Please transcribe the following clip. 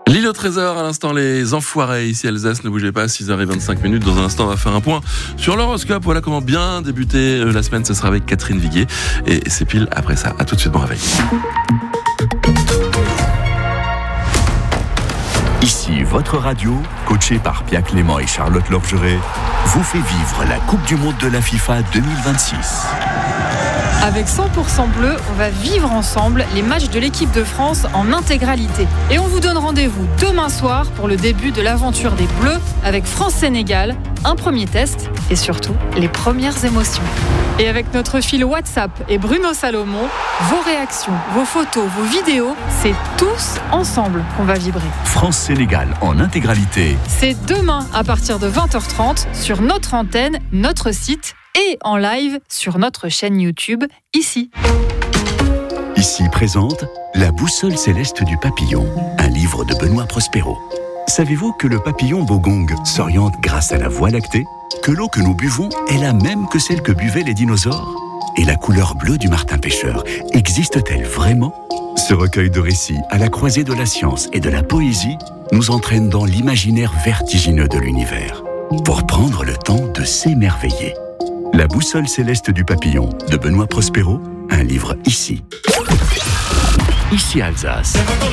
L'île au trésor, à l'instant les enfoirés ici Alsace, ne bougez pas, 6h25. Dans un instant on va faire un point sur l'horoscope. Voilà comment bien débuter la semaine, ce sera avec Catherine Viguier et c'est pile après ça. À tout de suite, bon réveil. Ici votre radio, coachée par Pia Clément et Charlotte Lorgeret, vous fait vivre la Coupe du Monde de la FIFA 2026. Avec 100% bleu, on va vivre ensemble les matchs de l'équipe de France en intégralité. Et on vous donne rendez-vous demain soir pour le début de l'aventure des Bleus avec France-Sénégal, un premier test et surtout les premières émotions. Et avec notre fil WhatsApp et Bruno Salomon, vos réactions, vos photos, vos vidéos, c'est tous ensemble qu'on va vibrer. France-Sénégal en intégralité. C'est demain à partir de 20h30 sur notre antenne, notre site et en live sur notre chaîne YouTube, ici. Ici présente La boussole céleste du papillon, un livre de Benoît Prospero. Savez-vous que le papillon bogong s'oriente grâce à la Voie lactée? Que l'eau que nous buvons est la même que celle que buvaient les dinosaures? Et la couleur bleue du martin pêcheur existe-t-elle vraiment? Ce recueil de récits à la croisée de la science et de la poésie nous entraîne dans l'imaginaire vertigineux de l'univers, pour prendre le temps de s'émerveiller. La boussole céleste du papillon de Benoît Prospero, un livre ici. Ici Alsace.